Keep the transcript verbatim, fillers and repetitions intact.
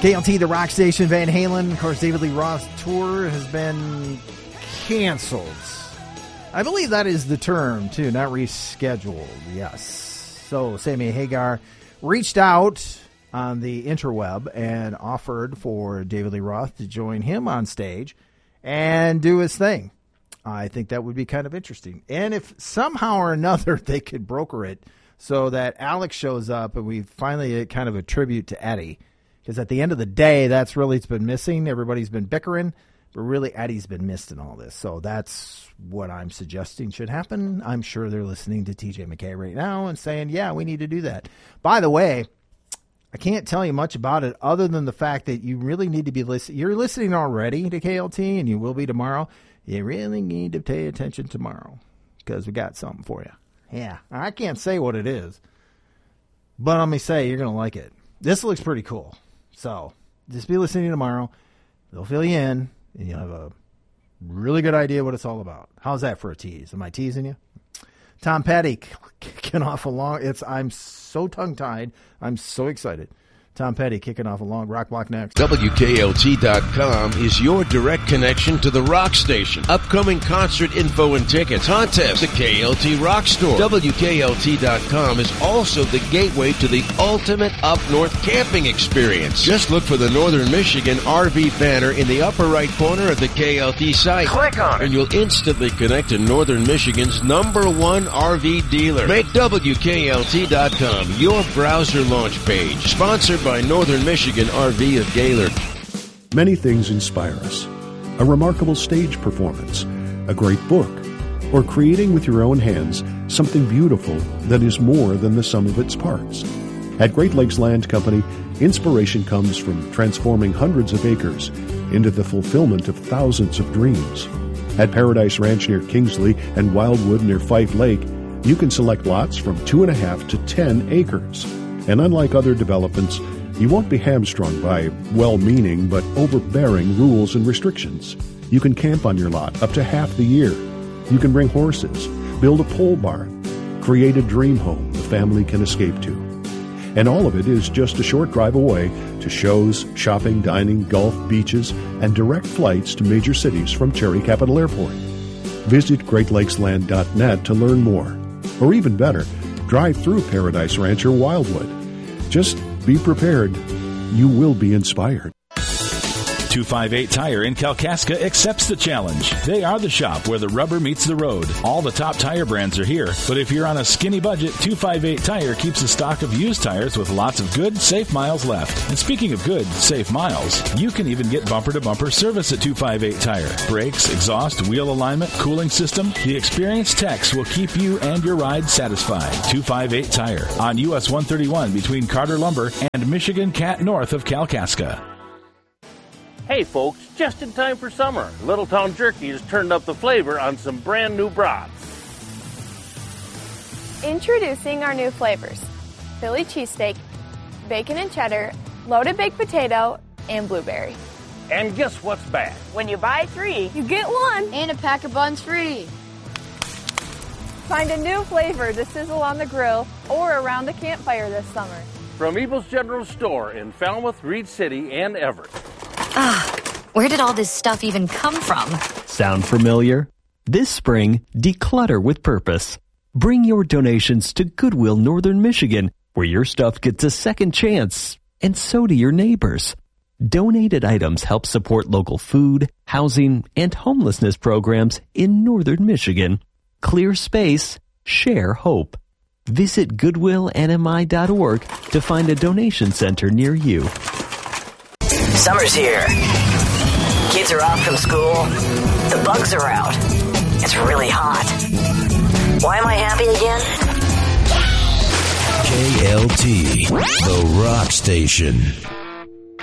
K L T, the rock station, Van Halen. Of course, David Lee Roth's tour has been canceled. I believe that is the term, too, not rescheduled. Yes. So, Sammy Hagar reached out on the interweb and offered for David Lee Roth to join him on stage and do his thing. I think that would be kind of interesting. And if somehow or another they could broker it so that Alex shows up and we finally kind of a tribute to Eddie. Because at the end of the day, that's really it's been missing. Everybody's been bickering, but really Eddie's been missed in all this. So that's what I'm suggesting should happen. I'm sure they're listening to T J McKay right now and saying, yeah, we need to do that. By the way, I can't tell you much about it other than the fact that you really need to be listening. You're listening already to K L T, and you will be tomorrow. You really need to pay attention tomorrow because we got something for you. Yeah, I can't say what it is, but let me say you're going to like it. This looks pretty cool. So just be listening tomorrow. They'll fill you in, and you'll have a really good idea what it's all about. How's that for a tease? Am I teasing you? Tom Petty kicking off a long. It's I'm so tongue-tied. I'm so excited. Tom Petty kicking off a long rock block next. W K L T dot com is your direct connection to the rock station. Upcoming concert info and tickets. Contests. The K L T Rock Store. W K L T dot com is also the gateway to the ultimate up-north camping experience. Just look for the Northern Michigan R V banner in the upper right corner of the K L T site. Click on it, and you'll instantly connect to Northern Michigan's number one R V dealer. Make W K L T dot com your browser launch page. Sponsored by Northern Michigan R V of Gaylord. Many things inspire us. A remarkable stage performance, a great book, or creating with your own hands something beautiful that is more than the sum of its parts. At Great Lakes Land Company, inspiration comes from transforming hundreds of acres into the fulfillment of thousands of dreams. At Paradise Ranch near Kingsley and Wildwood near Fife Lake, you can select lots from two and a half to ten acres. And unlike other developments, you won't be hamstrung by well-meaning but overbearing rules and restrictions. You can camp on your lot up to half the year. You can bring horses, build a pole barn, create a dream home the family can escape to. And all of it is just a short drive away to shows, shopping, dining, golf, beaches, and direct flights to major cities from Cherry Capital Airport. Visit Great Lakes Land dot net to learn more. Or even better, drive through Paradise Ranch or Wildwood. Just be prepared. You will be inspired. two fifty-eight Tire in Kalkaska accepts the challenge. They are the shop where the rubber meets the road. All the top tire brands are here, but if you're on a skinny budget, two fifty-eight Tire keeps a stock of used tires with lots of good, safe miles left. And speaking of good, safe miles, you can even get bumper-to-bumper service at two fifty-eight Tire. Brakes, exhaust, wheel alignment, cooling system, the experienced techs will keep you and your ride satisfied. two fifty-eight Tire on U S one thirty-one between Carter Lumber and Michigan Cat north of Kalkaska. Hey folks, just in time for summer, Littletown Jerky has turned up the flavor on some brand new brats. Introducing our new flavors: Philly cheesesteak, bacon and cheddar, loaded baked potato, and blueberry. And guess what's back? When you buy three, you get one. And a pack of buns free. Find a new flavor to sizzle on the grill or around the campfire this summer. From Ebel's General Store in Falmouth, Reed City, and Everett. Ah, where did all this stuff even come from? Sound familiar? This spring, declutter with purpose. Bring your donations to Goodwill Northern Michigan, where your stuff gets a second chance, and so do your neighbors. Donated items help support local food, housing, and homelessness programs in Northern Michigan. Clear space, share hope. Visit goodwill n m i dot org to find a donation center near you. Summer's here. Kids are off from school. The bugs are out. It's really hot. Why am I happy again? K L T, the rock station.